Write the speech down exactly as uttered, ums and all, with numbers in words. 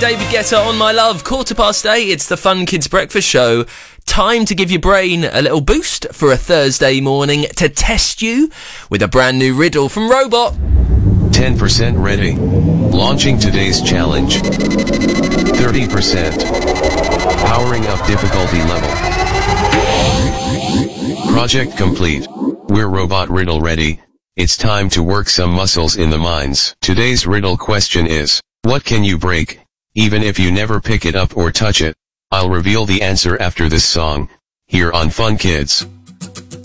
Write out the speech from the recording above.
David Guetta on My Love. Quarter past eight, it's the Fun Kids Breakfast Show. Time to give your brain a little boost for a Thursday morning to test you with a brand new riddle from Robot. ten percent ready. Launching today's challenge. thirty percent. Powering up difficulty level. Project complete. We're Robot Riddle ready. It's time to work some muscles in the minds. Today's riddle question is, what can you break, even if you never pick it up or touch it? I'll reveal the answer after this song, here on Fun Kids.